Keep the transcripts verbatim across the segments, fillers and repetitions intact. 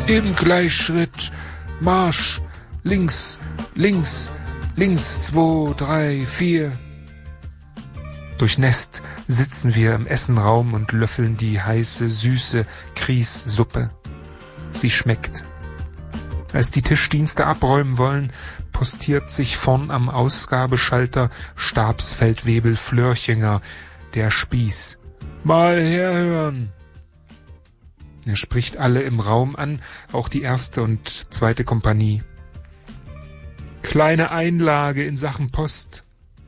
Im Gleichschritt, Marsch, links, links, links, zwei, drei, vier. Durchnässt sitzen wir im Essenraum und löffeln die heiße, süße Grießsuppe. Sie schmeckt. Als die Tischdienste abräumen wollen, postiert sich vorn am Ausgabeschalter Stabsfeldwebel Flörchinger, der Spieß. Mal herhören! Er spricht alle im Raum an, auch die erste und zweite Kompanie. Kleine Einlage in Sachen Post.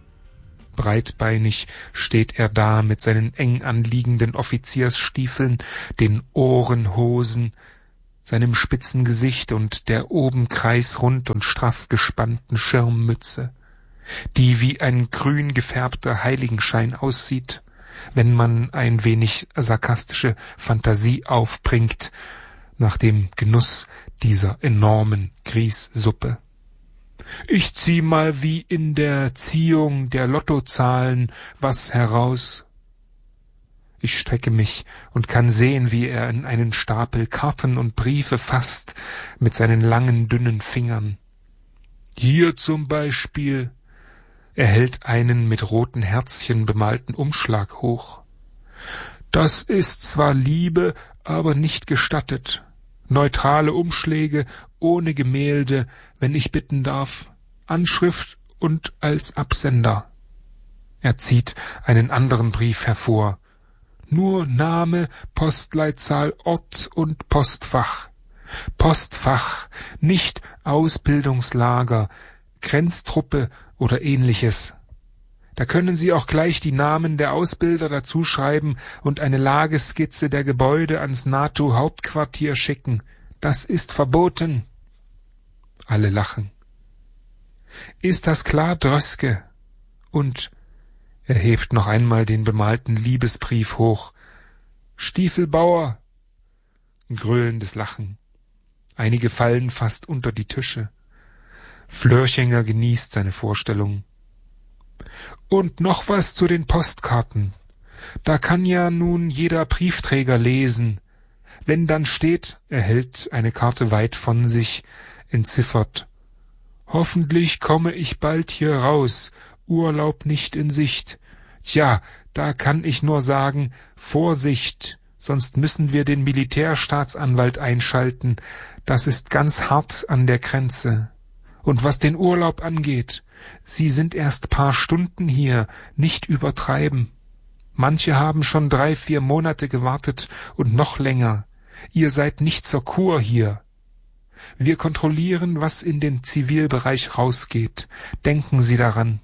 Breitbeinig steht er da mit seinen eng anliegenden Offiziersstiefeln, den Ohrenhosen, seinem spitzen Gesicht und der oben kreisrund und straff gespannten Schirmmütze, die wie ein grün gefärbter Heiligenschein aussieht, wenn man ein wenig sarkastische Fantasie aufbringt nach dem Genuss dieser enormen Grießsuppe. Ich zieh mal wie in der Ziehung der Lottozahlen was heraus. Ich strecke mich und kann sehen, wie er in einen Stapel Karten und Briefe fasst mit seinen langen, dünnen Fingern. Hier zum Beispiel. Er hält einen mit roten Herzchen bemalten Umschlag hoch. Das ist zwar Liebe, aber nicht gestattet. Neutrale Umschläge, ohne Gemälde, wenn ich bitten darf. Anschrift und als Absender. Er zieht einen anderen Brief hervor. Nur Name, Postleitzahl, Ort und Postfach. Postfach, nicht Ausbildungslager, Grenztruppe oder ähnliches. Da können Sie auch gleich die Namen der Ausbilder dazuschreiben und eine Lageskizze der Gebäude ans NATO-Hauptquartier schicken. Das ist verboten. Alle lachen. Ist das klar, Dröske? Und er hebt noch einmal den bemalten Liebesbrief hoch. Stiefelbauer. Gröhlendes Lachen. Einige fallen fast unter die Tische. Flörchinger genießt seine Vorstellung. Und noch was zu den Postkarten. Da kann ja nun jeder Briefträger lesen. Wenn dann steht, er hält eine Karte weit von sich, entziffert. Hoffentlich komme ich bald hier raus, Urlaub nicht in Sicht. Tja, da kann ich nur sagen, Vorsicht, sonst müssen wir den Militärstaatsanwalt einschalten. Das ist ganz hart an der Grenze. Und was den Urlaub angeht, Sie sind erst paar Stunden hier, nicht übertreiben. Manche haben schon drei, vier Monate gewartet und noch länger. Ihr seid nicht zur Kur hier. Wir kontrollieren, was in den Zivilbereich rausgeht. Denken Sie daran.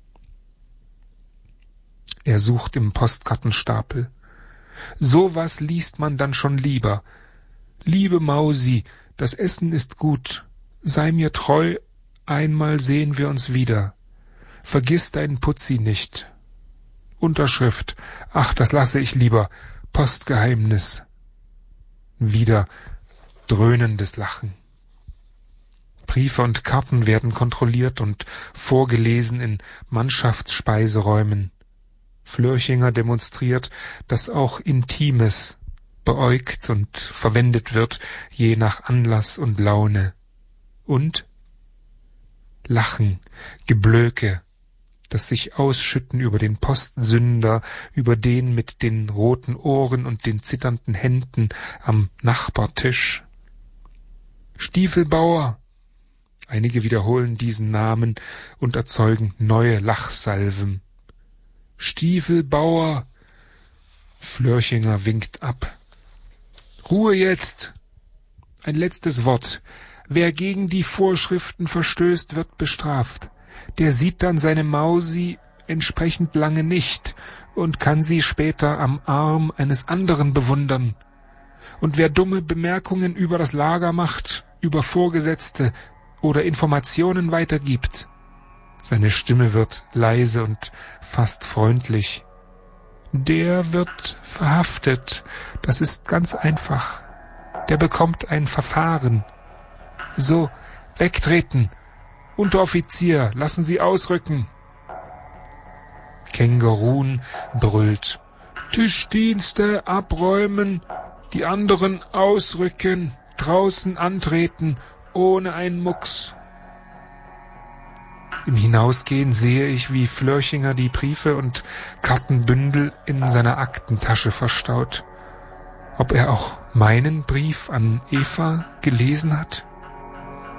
Er sucht im Postkartenstapel. So was liest man dann schon lieber. Liebe Mausi, das Essen ist gut. Sei mir treu, einmal sehen wir uns wieder. Vergiss deinen Putzi nicht. Unterschrift. Ach, das lasse ich lieber. Postgeheimnis. Wieder dröhnendes Lachen. Briefe und Karten werden kontrolliert und vorgelesen in Mannschaftsspeiseräumen. Flörchinger demonstriert, dass auch Intimes beäugt und verwendet wird, je nach Anlass und Laune. Und Lachen, Geblöke, das sich ausschütten über den Postsünder, über den mit den roten Ohren und den zitternden Händen am Nachbartisch. Stiefelbauer. Einige wiederholen diesen Namen und erzeugen neue Lachsalven. Stiefelbauer. Flörchinger winkt ab. Ruhe jetzt. Ein letztes Wort. Wer gegen die Vorschriften verstößt, wird bestraft. Der sieht dann seine Mausi entsprechend lange nicht und kann sie später am Arm eines anderen bewundern. Und wer dumme Bemerkungen über das Lager macht, über Vorgesetzte oder Informationen weitergibt, seine Stimme wird leise und fast freundlich, der wird verhaftet. Das ist ganz einfach. Der bekommt ein Verfahren. So, wegtreten. Unteroffizier, lassen Sie ausrücken. Kängurun brüllt. Tischdienste abräumen, die anderen ausrücken. draußen antreten, ohne einen Mucks. Im Hinausgehen sehe ich, wie Flörchinger die Briefe und Kartenbündel in seiner Aktentasche verstaut. Ob er auch meinen Brief an Eva gelesen hat?